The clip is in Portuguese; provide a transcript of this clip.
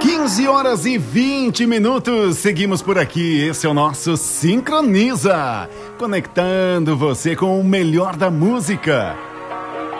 15 horas e 20 minutos, seguimos por aqui, esse é o nosso Sincroniza, conectando você com o melhor da música.